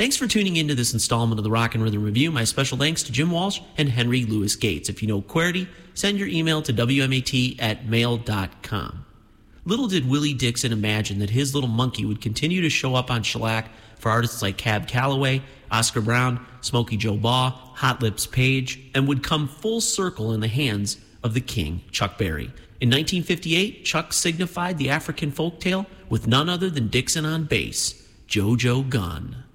Thanks for tuning into this installment of the Rock and Rhythm Review. My special thanks to Jim Walsh and Henry Louis Gates. If you know QWERTY, send your email to wmat@mail.com. Little did Willie Dixon imagine that his little monkey would continue to show up on shellac for artists like Cab Calloway, Oscar Brown, Smokey Joe Baugh, Hot Lips Page, and would come full circle in the hands of the king, Chuck Berry. In 1958, Chuck signified the African folktale with none other than Dixon on bass, JoJo Gunn.